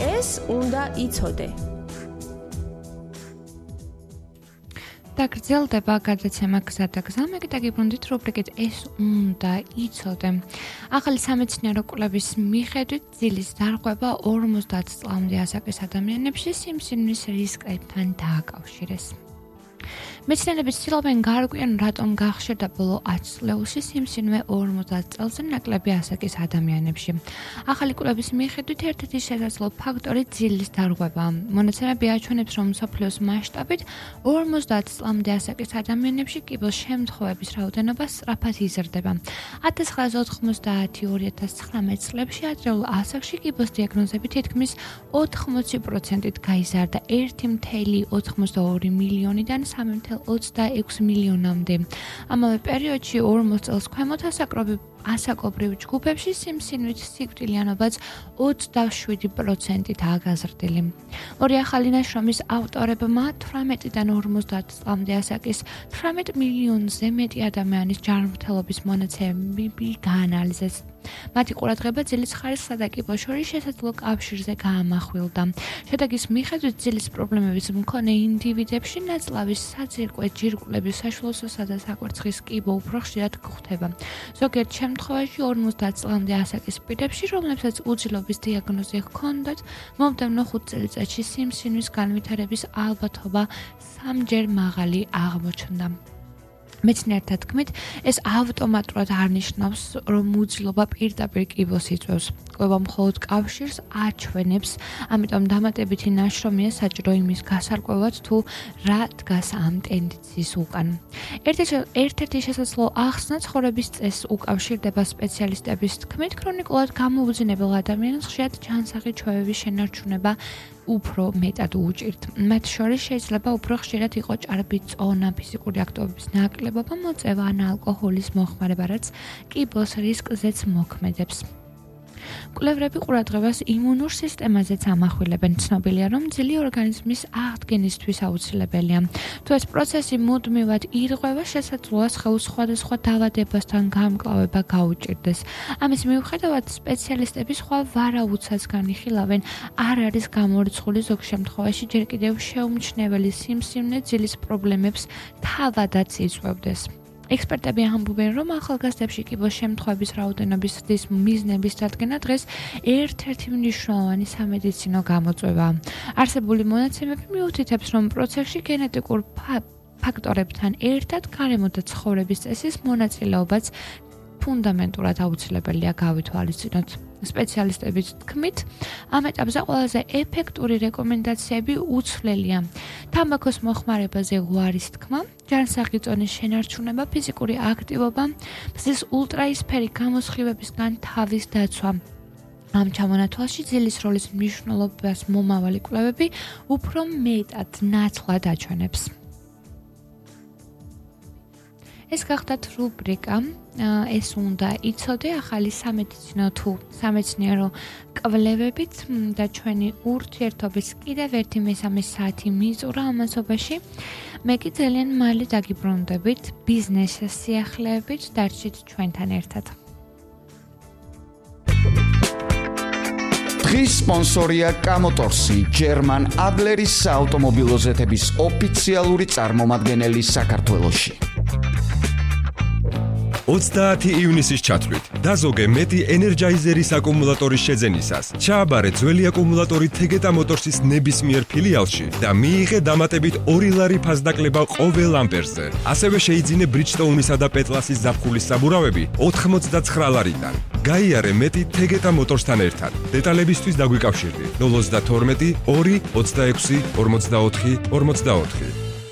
ეს უნდა იცოდე. გრძელდება გადაცემა გზა და გზა. მე გაგიბრუნდით რუბრიკით ეს უნდა იცოდე. ახალი სამეცნიერო კვლევის მიხედვით ძილის დარღვევა 50 წლამდე ასაკის ადამიანებში სიმსივნის რისკებთან დააკავშირეს. მეცნიერები ცდილობენ გაარკვიონ, რატომ გახშირდა ბოლო 10 წლებში სიმსივნე 50 წელზე ნაკლები ასაკის ადამიანებში. ახალი კვლევის მიხედვით ერთ-ერთი შესაძლო ფაქტორი ძილის დარღვევაა. მონაცემები აჩვენებს, რომ მსოფლიოს მასშტაბით 50 წლამდე ასაკის ადამიანებში კიბოს შემთხვევების რაოდენობა სწრაფად იზრდება. 1990-2019 წლებში ადრეულ ასაკში კიბოს დიაგნოზები თითქმის 80%-ით გაიზარდა 1,82 მილიონიდან 3,26 მილიონამდე. ამავე პერიოდში 40 წელს ქვემოთ ასაკობრივ ჯგუფებში სიმსივნით სიკვდილიანობაც 27%-ით გაზრდილი. ორი ახალი ნაშრომის ავტორებმა 18-დან 50 წლამდე ასაკის 18 მილიონზე მეტი ადამიანის ჯანმრთელობის მონაცემები გაანალიზეს. მათი ყურადღება ძილის ხარისხსა და კიბოს შორის შესაძლო კავშირზე გაამახვილდა. შედეგის მიხედვით ძილის პრობლემების მქონე ინდივიდებში ნაწლავის საძირკვე ჯირკვლების საშუალოსა და საკვერცხის კიბო უფრო ხშირად გვხვდება. ზოგიერთ შემთხვევაში 50 წლამდე ასაკის პირებში, რომლებსაც უძილობის დიაგნოზი ჰქონდათ, მომდევნო 5 წელიწადში სიმსივნის განვითარების ალბათობა 3-ჯერ მაღალი აღმოჩნდა. მეცნიერთა თქმით, ეს ავტომატურად არ ნიშნავს, რომ უძილობა პირდაპირ კიბოს იწვევს. კვლევა მხოლოდ კავშირს აჩვენებს, ამიტომ დამატებითი ნაშრომია საჭირო იმის გასარკვევად, თუ რა დგას ამ ტენდენციის უკან. ერთ-ერთი შესაძლო ახსნა ცხოვრების წესს უკავშირდება სპეციალისტების თქმით, ქრონიკულად გამოუძინებელ ადამიანს ხშირად ჯანსაღი ჩვევების შენარჩუნება უფრო მეტად უჭირთ. მათ შორის შეიძლება უფრო ხშირად იყო ჭარბი წონა, ფიზიკური აქტივობის ნაკლებობა, მოწევა ან ალკოჰოლის მოხმარება, რაც კიბოს რისკზეც მოქმედებს. კვლევრები ყურადღებას იმუნურ სისტემაზეც ამახვილებენ. ცნობილია, რომ ძილი ორგანიზმის აღდგენისთვის აუცილებელია. თუ ეს პროცესი მუდმივად ირღვევა, შესაძლოა სხეულს სხვადასხვა დაავადებასთან გამკლავება გაუჭირდეს. ამის მიუხედავად, სპეციალისტები სხვა ვარაუდსაც განიხილავენ. არ არის გამორიცხული ზოგ შემთხვევაში ჯერ კიდევ შეუმჩნეველი სიმსივნე ძილის პრობლემებს თავადაც იწვევდეს. ექსპერტები ამბობენ, რომ ახალგაზრდებში კიბოს შემთხვევების რაოდენობის ზრდის მიზნების დადგენა დღეს ერთ-ერთი მნიშვნელოვანი სამედიცინო გამოწვევაა. არსებული მონაცემები მიუთითებს, რომ პროცესში გენეტიკურ ფაქტორებთან ერთად გარემო და ცხოვრების წესის მონაწილეობაც ფუნდამენტურად აუცილებელია გავითვალისწინოთ. სპეციალისტების თქმით, ამ ეტაპზე ყველაზე ეფექტური რეკომენდაციები უცვლელია. თამბაქოს მოხმარებაზე უარის თქმა, ჯანსაღი წონის შენარჩუნება, ფიზიკური აქტივობა, მზის ულტრაისფერი გამოსხივებისგან თავის დაცვა. ამ ჩამონათვალში ძილის როლის მნიშვნელობას მომავალი კვლევები უფრო მეტად ნათლად აჩვენებს. ეს გახდათ რუბრიკა ეს უნდა იცოდე ახალი სამეცნიერო კვლევებით და ჩვენი ურთიერთობის კიდევ ერთი მესამე საათი მიწურა ამასობაში. მე კი ძალიან მალე დაგიბრუნდებით ბიზნეს სიახლეებით, დარჩით ჩვენთან ერთად. დღის სპონსორია კამოტორსი, ჯერმან ადლერის საავტომობილო ზეთების ოფიციალური წარმომადგენელი საქართველოში. 30 ივნისის ჩათვლით დაზოგე მეტი ენერჯაიზერის აკუმულატორის შეძენისას. ჩააბარე ძველი აკუმულატორი თეგეტა მოტორსის ნებისმიერ ფილიალში და მიიღე დამატებით 2 ლარი ფასდაკლება ყოველ ამპერზე. ასევე შეიძინე ბრიჯსტოუნისა და პეტლასის ზაფხულის საბურავები 99 ლარიდან. გაიარე მეტი თეგეტა მოტორსთან ერთად. დეტალებისთვის დაგვიკავშირდი 032 2 26 44 44.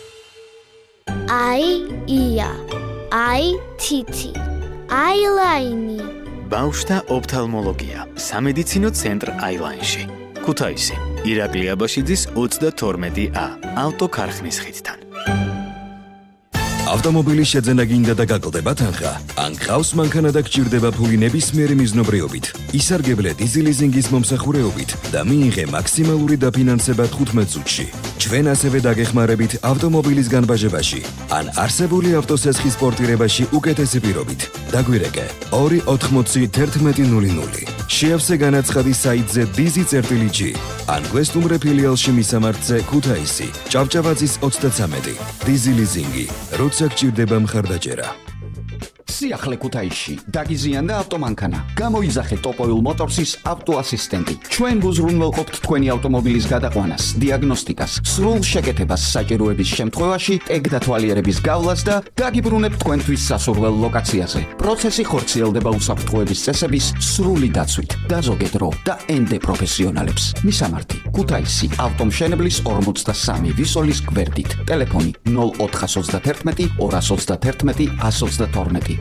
ია IT აილაინი ბავშვთა ოფთალმოლოგია სამედიცინო ცენტრ აილაინში ქუთაისი ირაკლი აბაშიძის 32A ავტოქარხნის ხიდთან ავტომობილის შეძენა გინდა და გაკლდება თანხა? ან გყავს მანქანა და გჭირდება ფული ნებისმიერი მიზნობრიობით? ისარგებლე დიზი ლიზინგის მომსახურეობით და მიიღე მაქსიმალური დაფინანსება 15 წუთში. ჩვენ ასევე დაგეხმარებით ავტომობილის განბაჟებაში ან არსებული ავტოსესხის პორტირებაში უკეთესი პირობით. დაგვირეკე 2801100. შეავსე განაცხადი საიტზე dizi.g ან გვესტუმრე ფილიალში მისამართზე ქუთაისი, ჭავჭავაძის 33. დიზი ლიზინგი, როცა გჭირდება მხარდაჭერა. სიახლე ქუთაისში დაგიზიანდა ავტომანქანა. გამოიძახე ტოპოილ მოტორსის ავტოასისტენტი. ჩვენ გუზრუნველყოფთ თქვენი ავტომობილის გადაყვანას, დიაგნოსტიკას, სრულ შეკეთებას საჭიროების შემთხვევაში, ტეგ დათვალიერების გავლას და დაგიბრუნებთ თქვენთვის სასურველ ლოკაციაზე. პროცესი ხორციელდება უსაფრთხოების წესების სრული დაცვით. დაზოგე დრო და ენდე პროფესიონალებს. მისამართი: ქუთაისი, ავტომშენებლის 43 ვისოლის გვერდით. ტელეფონი 0431 231 122.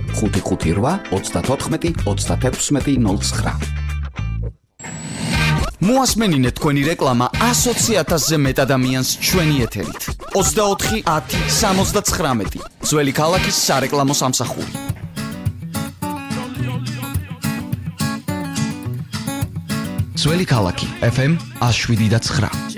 558-34-36-09. მოასმენინეთ თქვენი რეკლამა 100,000-ზე მეტ ადამიანს ჩვენი ეთერით. 24-10-69. ძველი ქალაქის სარეკლამო სამსახური. ძველი ქალაქი FM 107.9.